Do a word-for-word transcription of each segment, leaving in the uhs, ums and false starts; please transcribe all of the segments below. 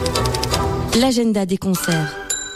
L'agenda des concerts.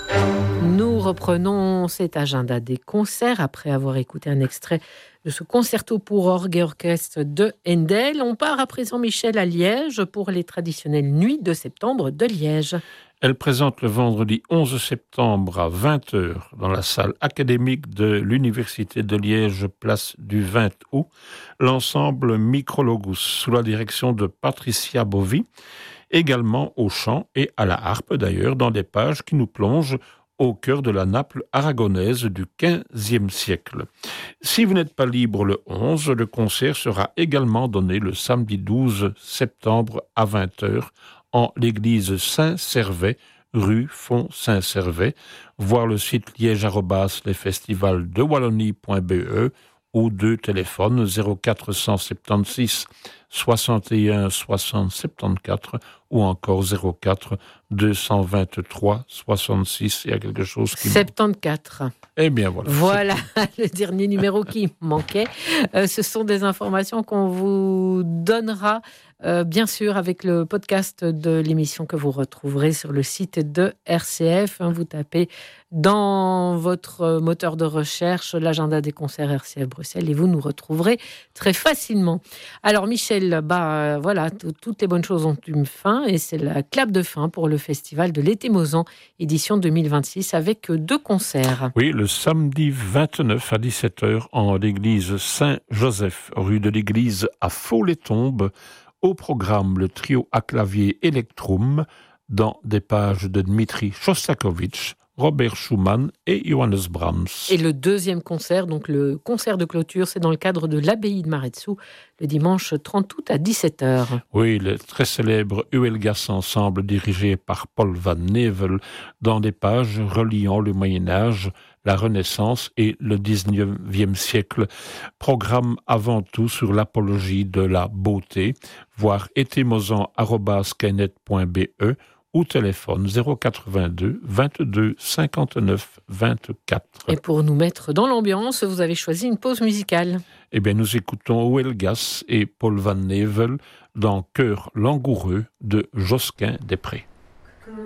Nous reprenons cet agenda des concerts après avoir écouté un extrait de ce concerto pour orgue et orchestre de Handel. On part à présent, Michel, à Liège pour les traditionnelles nuits de septembre de Liège. Elle présente le vendredi onze septembre à vingt heures dans la salle académique de l'Université de Liège, place du vingt août, l'ensemble Micrologus sous la direction de Patricia Bovy, également au chant et à la harpe d'ailleurs, dans des pages qui nous plongent au cœur de la Naples aragonaise du quinzième siècle. Si vous n'êtes pas libre le onze, le concert sera également donné le samedi douze septembre à vingt heures en l'église Saint-Servais, rue Font-Saint-Servais. Voir le site liège arobase les festivals de Wallonie point b e ou deux téléphones zéro quatre cent soixante-seize soixante et un soixante soixante-quatorze ou encore zéro quatre deux cent vingt-trois soixante-six. Il y a quelque chose qui... soixante-quatorze. Eh bien voilà. Voilà le dernier numéro qui manquait. Euh, ce sont des informations qu'on vous donnera euh, bien sûr avec le podcast de l'émission que vous retrouverez sur le site de R C F. Vous tapez dans votre moteur de recherche l'agenda des concerts R C F Bruxelles et vous nous retrouverez très facilement. Alors Michel, bah voilà, t- toutes les bonnes choses ont une fin et c'est la clap de fin pour le festival de l'été Mozan édition deux mille vingt-six avec deux concerts. Oui, le samedi vingt-neuf à dix-sept heures en l'église Saint-Joseph, rue de l'église à Faux-les-Tombes. Au programme, le trio à clavier Electrum dans des pages de Dmitri Shostakovich, Robert Schumann et Johannes Brahms. Et le deuxième concert, donc le concert de clôture, c'est dans le cadre de l'abbaye de Maretsou, le dimanche trente août à dix-sept heures. Oui, le très célèbre Uelgas Ensemble dirigé par Paul van Nevel dans des pages reliant le Moyen-Âge, la Renaissance et le dix-neuvième siècle. Programme avant tout sur l'apologie de la beauté. Voir etemozan arobase skynet point b e ou téléphone zéro quatre-vingt-deux vingt-deux cinquante-neuf vingt-quatre. Et pour nous mettre dans l'ambiance, vous avez choisi une pause musicale. Eh bien, nous écoutons Uelgas et Paul van Nevel dans Cœur langoureux de Josquin Després.